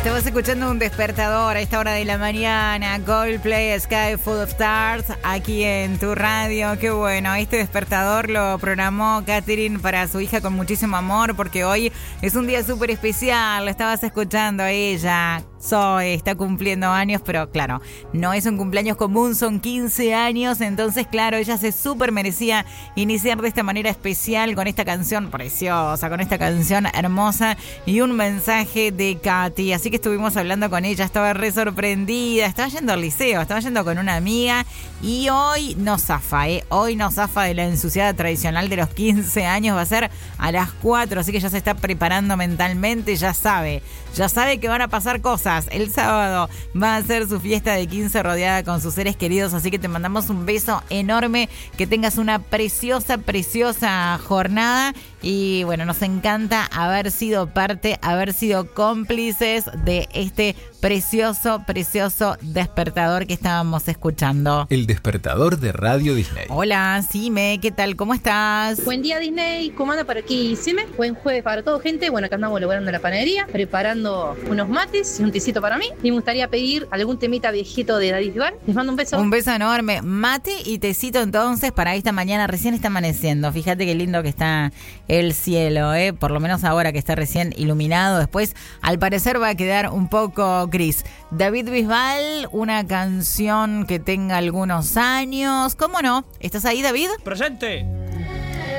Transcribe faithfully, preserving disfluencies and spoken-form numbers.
Estamos escuchando un despertador a esta hora de la mañana. Coldplay, Sky Full of Stars, aquí en tu radio. Qué bueno, este despertador lo programó Catherine para su hija con muchísimo amor, porque hoy es un día súper especial. La estabas escuchando a ella. Zoe está cumpliendo años, pero claro, no es un cumpleaños común, son quince años. Entonces, claro, ella se súper merecía iniciar de esta manera especial con esta canción preciosa, con esta canción hermosa y un mensaje de Katy. Así que estuvimos hablando con ella, estaba re sorprendida, estaba yendo al liceo, estaba yendo con una amiga y hoy no zafa, ¿eh? Hoy no zafa de la ensuciada tradicional de los quince años, va a ser a las cuatro, así que ya se está preparando mentalmente, ya sabe, ya sabe que van a pasar cosas. El sábado va a ser su fiesta de quince rodeada con sus seres queridos, así que te mandamos un beso enorme, que tengas una preciosa, preciosa jornada y bueno, nos encanta haber sido parte, haber sido cómplices de este precioso, precioso despertador que estábamos escuchando. El despertador de Radio Disney. Hola, Sime, ¿qué tal? ¿Cómo estás? Buen día, Disney. ¿Cómo anda por aquí, Sime? Buen jueves para todo, gente. Bueno, acá andamos logrando la panadería, preparando unos mates y un tecito para mí. Y me gustaría pedir algún temita viejito de Daddy Bisbal. Les mando un beso. Un beso enorme. Mate y tecito entonces para esta mañana. Recién está amaneciendo. Fíjate qué lindo que está el cielo, ¿eh? Por lo menos ahora que está recién iluminado. Después, al parecer, va a quedar un poco gris. David Bisbal, una canción que tenga algunos años. ¿Cómo no? ¿Estás ahí, David? ¡Presente!